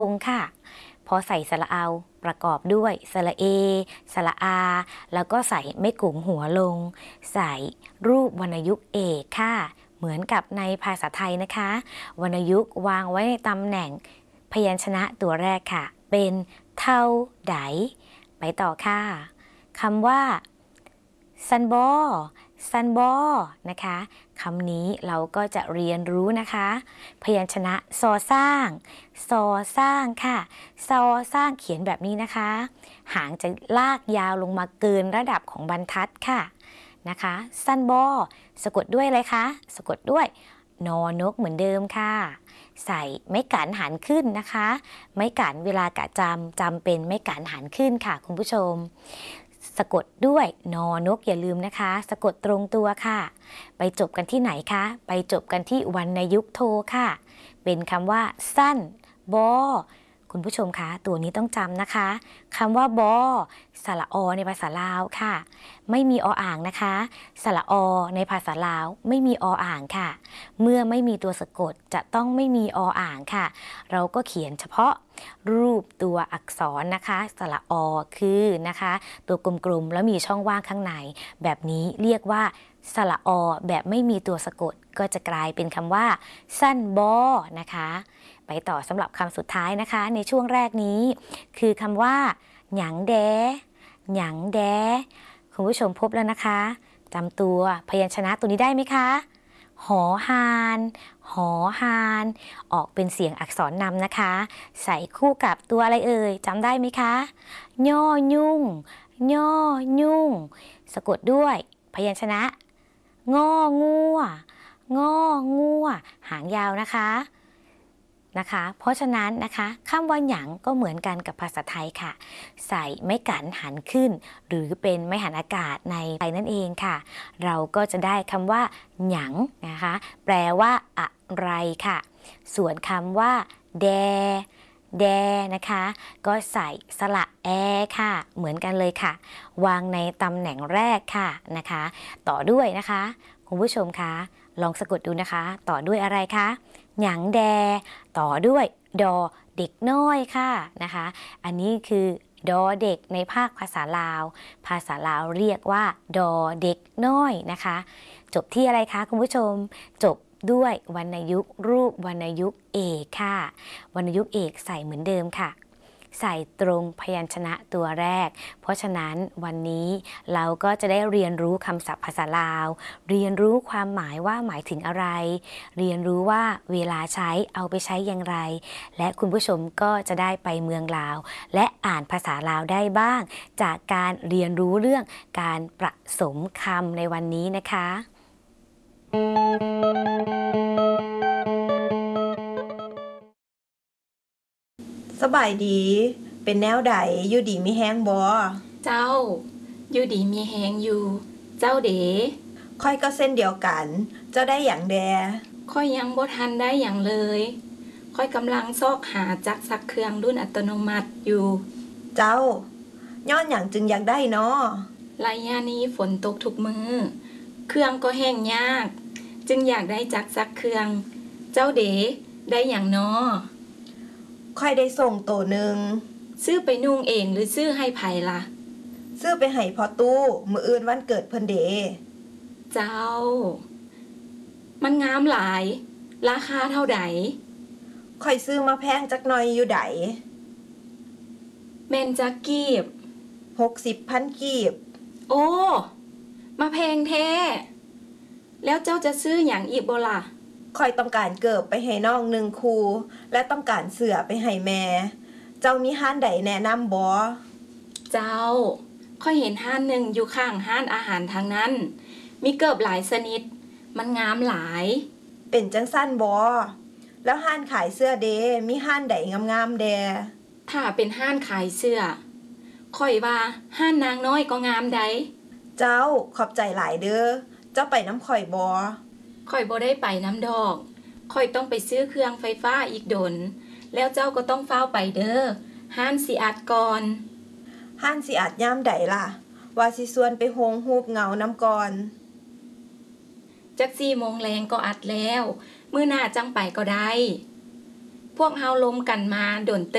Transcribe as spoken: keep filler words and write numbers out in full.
งค่ะพอใส่สระเอาประกอบด้วยสระเอสระอาแล้วก็ใส่ไม่กุ๋มหัวลงใส่รูปวรรณยุกต์เอกค่ะเหมือนกับในภาษาไทยนะคะวรรณยุกต์วางไว้ในตำแหน่งพยัญชนะตัวแรกค่ะเป็นเท่าไดไปต่อค่ะคำว่าซันบอซันบอนะคะคำนี้เราก็จะเรียนรู้นะคะพยัญชนะซอสร้างซอสร้างค่ะซอสร้างเขียนแบบนี้นะคะหางจะลากยาวลงมาเกินระดับของบรรทัดค่ะนะคะซันบอสะกดด้วยอะไรคะสะกดด้วยนอนกเหมือนเดิมค่ะใส่ไม้กันหันขึ้นนะคะไม้กันเวลากะจำจำเป็นไม้กันหันขึ้นค่ะคุณผู้ชมสะกดด้วยนอนกอย่าลืมนะคะสะกดตรงตัวค่ะไปจบกันที่ไหนคะไปจบกันที่วรรณยุกต์โทค่ะเป็นคำว่าสั้นบอคุณผู้ชมคะตัวนี้ต้องจำนะคะคำว่าบอสระอในภาษาลาวค่ะไม่มีออ่างนะคะสระอในภาษาลาวไม่มีออ่างค่ะเมื่อไม่มีตัวสะกดจะต้องไม่มีออ่างค่ะเราก็เขียนเฉพาะรูปตัวอักษรนะคะสระอคือนะคะตัวกลมๆแล้วมีช่องว่างข้างในแบบนี้เรียกว่าสระอแบบไม่มีตัวสะกดก็จะกลายเป็นคำว่าสั้นบอนะคะไปต่อสำหรับคำสุดท้ายนะคะในช่วงแรกนี้คือคำว่าหยังแดหยังแดคุณผู้ชมพบแล้วนะคะจำตัวพยัญชนะตัวนี้ได้ไหมคะหอหานหอหานออกเป็นเสียงอักษรนำนะคะใส่คู่กับตัวอะไรเอ่ยจำได้ไหมคะย่อยุ่งย่อยุ่งสะกดด้วยพยัญชนะงองัวงองัวหางยาวนะคะนะคะเพราะฉะนั้นนะคะคำว่าหยังก็เหมือนกันกับภาษาไทยค่ะใส่ไม้กันหันขึ้นหรือเป็นไม้หันอากาศในไทยนั่นเองค่ะเราก็จะได้คำว่าหยังนะคะแปลว่าอะไรค่ะส่วนคำว่าแดแดนะคะก็ใส่สระแอค่ะเหมือนกันเลยค่ะวางในตำแหน่งแรกค่ะนะคะต่อด้วยนะคะคุณผู้ชมคะลองสะกดดูนะคะต่อด้วยอะไรคะหยังแดต่อด้วยดอเด็กน้อยค่ะนะคะอันนี้คือดอเด็กในภาคภาษาลาวภาษาลาวเรียกว่าดอเด็กน้อยนะคะจบที่อะไรคะคุณผู้ชมจบด้วยวรรณยุกต์รูปวรรณยุกต์เอกค่ะวรรณยุกต์เอกใส่เหมือนเดิมค่ะใส่ตรงพยัญชนะตัวแรกเพราะฉะนั้นวันนี้เราก็จะได้เรียนรู้คำศัพท์ภาษาลาวเรียนรู้ความหมายว่าหมายถึงอะไรเรียนรู้ว่าเวลาใช้เอาไปใช้อย่างไรและคุณผู้ชมก็จะได้ไปเมืองลาวและอ่านภาษาลาวได้บ้างจากการเรียนรู้เรื่องการประสมคำในวันนี้นะคะสบายดีเป็นแนวใดอยู่ดีมีแฮงบ่เจ้าอยู่ดีมีแฮงอยู่เจ้าเด๋ค่อยก็เส้นเดียวกันเจ้าได้อย่างแดค่อยยังบ่ทันได้อย่างเลยค่อยกำลังซอกหาจักซักเครื่องรุ่นอัตโนมัติอยู่เจ้าย้อนหยังจึงอยากได้เนาะระยะนี้ฝนตกทุกมือเครื่องก็แห้งยากจึงอยากได้จักซักเครื่องเจ้าเด๋ได้อย่างน้อค่อยได้ส่งโตหนึ่งซื้อไปนุ่งเองหรือซื้อให้ไผล่ะซื้อไปให้พ่อตู้มื้ออื่นวันเกิดเพิ่นเดเจ้ามันงามหลายราคาเท่าใดค่อยซื้อมาแพงจักหน่อยอยู่ไดแม่นจักกีบหกสิบพันกีบโอ้มาแพงแท้แล้วเจ้าจะซื้อหยังอีกบ่ล่ะค่อยต้องการเกิบไปให้น้องหนึ่งคู่และต้องการเสื้อไปให้แม่เจ้ามีห้านใดแนะนำบ่เจ้าค่อยเห็นห้านหนึ่งอยู่ข้างห้านอาหารทางนั้นมีเกิบหลายชนิดมันงามหลายเป็นจังซั่นบ่แล้วห้านขายเสื้อเดมีห้านใดงามๆแดถ้าเป็นห้านขายเสื้อค่อยว่าห้านนางน้อยก็งามใดเจ้าขอบใจหลายเด้อเจ้าไปน้ำข่อยบ่ค่อยบ่ได้ไปน้ำดอกค่อยต้องไปซื้อเครื่องไฟฟ้าอีกดนแล้วเจ้าก็ต้องเฝ้าไปเด้อห้านสิอัดก่อนห้านสิอัดยามใดล่ะว่าสิชวนไปโฮงฮูบเหงาน้ำก่อนจักสี่โมงแรงก็อัดแล้วมื้อหน้าจังไปก็ได้พวกเฮาลมกันมาดน